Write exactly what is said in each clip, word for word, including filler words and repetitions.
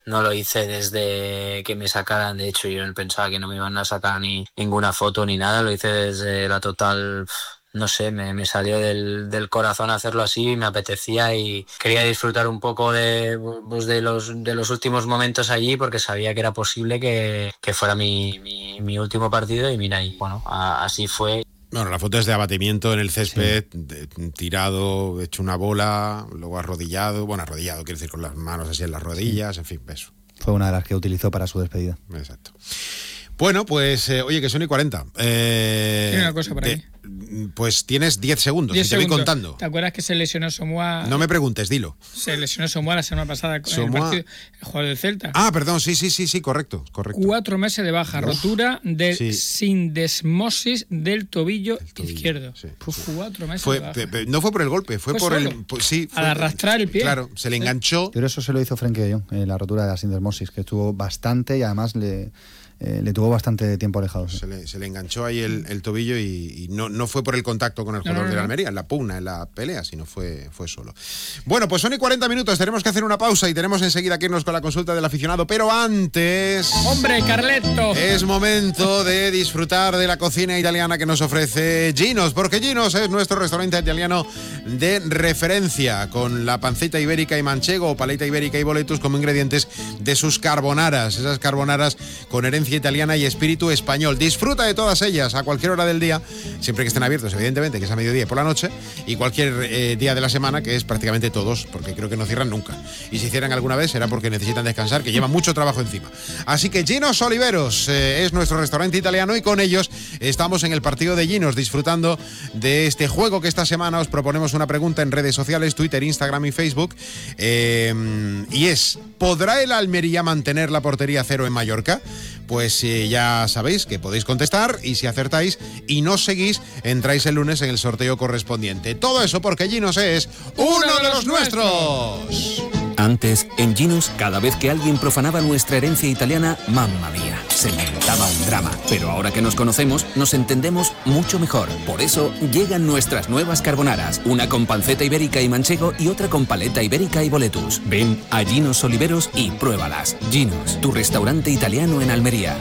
No lo hice desde que me sacaran, de hecho yo pensaba que no me iban a sacar ni ninguna foto ni nada, lo hice desde la total, no sé, me, me salió del, del corazón hacerlo así, me apetecía y quería disfrutar un poco de, pues de, los, de los últimos momentos allí porque sabía que era posible que, que fuera mi, mi, mi último partido y mira, y bueno, a, así fue. Bueno, la foto es de abatimiento en el césped, sí. de, tirado, hecho una bola, luego arrodillado, bueno, arrodillado, quiere decir con las manos así en las rodillas, sí. En fin, eso. Fue una de las que utilizó para su despedida. Exacto. Bueno, pues, eh, oye, que son y cuarenta. Eh, Tiene una cosa para de, ahí. Pues tienes diez segundos diez y te segundos. voy contando. ¿Te acuerdas que se lesionó Somoa? No me preguntes, dilo. Se lesionó Somoa la semana pasada con Somoa... el partido, el jugador del Celta. Ah, perdón, sí, sí, sí, sí, correcto, correcto. Cuatro meses de baja, Uf. rotura de sí. sindesmosis del tobillo, tobillo izquierdo. Sí, Uf, sí. Cuatro meses fue, de baja. Pe, no fue por el golpe, fue, fue por solo. el... Pues, sí, fue, Al arrastrar el pie. Claro, se le enganchó. Pero eso se lo hizo Frenkie de Jong, eh, la rotura de la sindesmosis, que estuvo bastante y además le... Eh, le tuvo bastante tiempo alejado. Se le, se le enganchó ahí el, el tobillo y, y no, no fue por el contacto con el jugador no, no, no. de la Almería, en la pugna, en la pelea, sino fue, fue solo. Bueno, pues son y cuarenta minutos, tenemos que hacer una pausa y tenemos enseguida que irnos con la consulta del aficionado, pero antes... ¡Hombre, Carletto! Es momento de disfrutar de la cocina italiana que nos ofrece Ginos, porque Ginos es nuestro restaurante italiano de referencia, con la panceta ibérica y manchego, o paleta ibérica y boletus como ingredientes de sus carbonaras, esas carbonaras con herencia italiana y espíritu español. Disfruta de todas ellas a cualquier hora del día, siempre que estén abiertos, evidentemente, que es a mediodía y por la noche, y cualquier eh, día de la semana, que es prácticamente todos, porque creo que no cierran nunca. Y si cierran alguna vez será porque necesitan descansar, que llevan mucho trabajo encima. Así que Ginos Oliveros eh, es nuestro restaurante italiano y con ellos estamos en el partido de Ginos, disfrutando de este juego que esta semana os proponemos una pregunta en redes sociales, Twitter, Instagram y Facebook, eh, y es: ¿podrá el Almería mantener la portería cero en Mallorca? Pues eh, ya sabéis que podéis contestar y si acertáis y nos seguís, entráis el lunes en el sorteo correspondiente. Todo eso porque Ginos es uno de los nuestros. Antes, en Ginos, cada vez que alguien profanaba nuestra herencia italiana, mamma mía, se montaba un drama. Pero ahora que nos conocemos, nos entendemos mucho mejor. Por eso, llegan nuestras nuevas carbonaras. Una con panceta ibérica y manchego y otra con paleta ibérica y boletus. Ven a Ginos Oliveros y pruébalas. Ginos, tu restaurante italiano en Almería.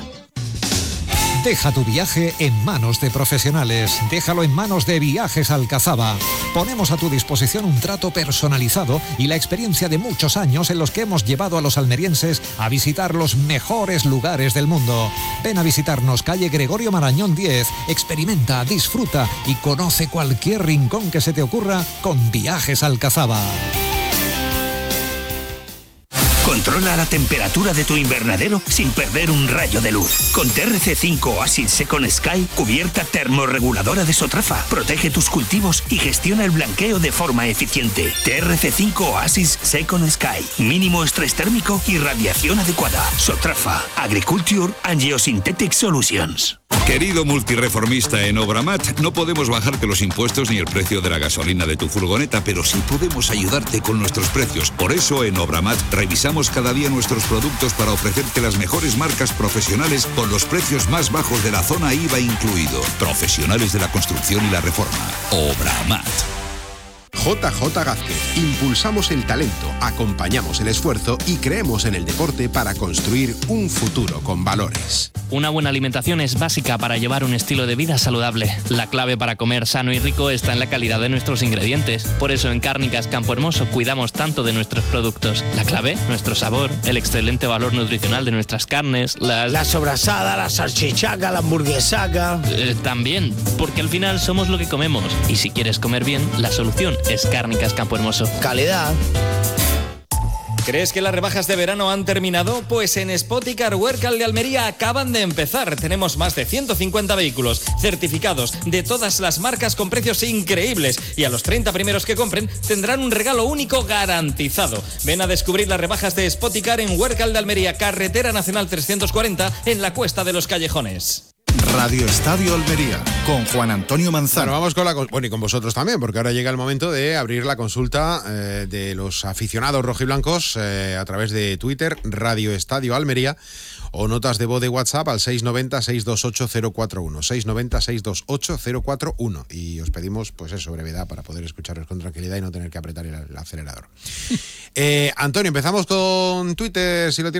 Deja tu viaje en manos de profesionales. Déjalo en manos de Viajes Alcazaba. Ponemos a tu disposición un trato personalizado y la experiencia de muchos años en los que hemos llevado a los almerienses a visitar los mejores lugares del mundo. Ven a visitarnos calle Gregorio Marañón diez. Experimenta, disfruta y conoce cualquier rincón que se te ocurra con Viajes Alcazaba. Controla la temperatura de tu invernadero sin perder un rayo de luz. Con T R C cinco Oasis Second Sky, cubierta termorreguladora de Sotrafa. Protege tus cultivos y gestiona el blanqueo de forma eficiente. T R C cinco Oasis Second Sky. Mínimo estrés térmico y radiación adecuada. Sotrafa. Agriculture and Geosynthetic Solutions. Querido multireformista en Obramat, no podemos bajarte los impuestos ni el precio de la gasolina de tu furgoneta, pero sí podemos ayudarte con nuestros precios. Por eso en Obramat revisamos cada día nuestros productos para ofrecerte las mejores marcas profesionales con los precios más bajos de la zona I V A incluido. Profesionales de la construcción y la reforma. Obramat. J J Gázquez. Impulsamos el talento, acompañamos el esfuerzo y creemos en el deporte para construir un futuro con valores. Una buena alimentación es básica para llevar un estilo de vida saludable. La clave para comer sano y rico está en la calidad de nuestros ingredientes. Por eso en Cárnicas Campo Hermoso cuidamos tanto de nuestros productos. La clave, nuestro sabor, el excelente valor nutricional de nuestras carnes, las... La sobrasada, la salchichaca, la hamburguesaca... Eh, también, porque al final somos lo que comemos. Y si quieres comer bien, la solución es Cárnicas Campo Hermoso. Calidad. ¿Crees que las rebajas de verano han terminado? Pues en Spoticar Huércal de Almería acaban de empezar. Tenemos más de ciento cincuenta vehículos certificados de todas las marcas con precios increíbles y a los treinta primeros que compren tendrán un regalo único garantizado. Ven a descubrir las rebajas de Spoticar en Huércal de Almería, Carretera Nacional trescientos cuarenta en la Cuesta de los Callejones. Radio Estadio Almería, con Juan Antonio Manzano. Bueno, vamos con la... Bueno, y con vosotros también, porque ahora llega el momento de abrir la consulta eh, de los aficionados rojiblancos eh, a través de Twitter, Radio Estadio Almería, o notas de voz de WhatsApp al seis nueve cero, seis dos ocho, cero cuatro uno, seis nueve cero, seis dos ocho, cero cuatro uno. Y os pedimos, pues eso, brevedad para poder escucharos con tranquilidad y no tener que apretar el, el acelerador. eh, Antonio, empezamos con Twitter, si lo tienes.